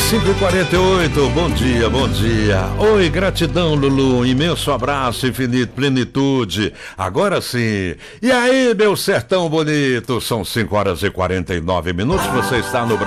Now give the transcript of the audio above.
5h48, bom dia, bom dia. Oi, gratidão, Lulu, imenso abraço, infinito, plenitude. Agora sim. E aí, meu sertão bonito, são 5h49, você está no Brasil.